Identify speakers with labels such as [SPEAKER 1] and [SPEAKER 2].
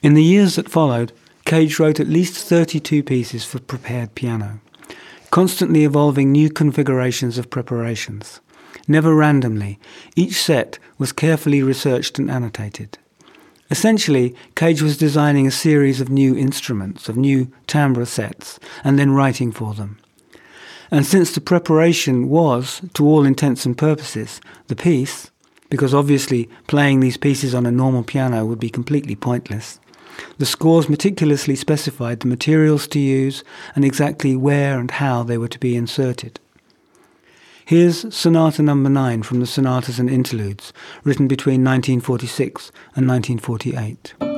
[SPEAKER 1] In the years that followed, Cage wrote at least 32 pieces for prepared piano, constantly evolving new configurations of preparations. Never randomly, each set was carefully researched and annotated. Essentially, Cage was designing a series of new instruments, of new timbre sets, and then writing for them. And since the preparation was, to all intents and purposes, the piece, because obviously playing these pieces on a normal piano would be completely pointless, the scores meticulously specified the materials to use and exactly where and how they were to be inserted. Here's Sonata No. 9 from the Sonatas and Interludes, written between 1946 and 1948.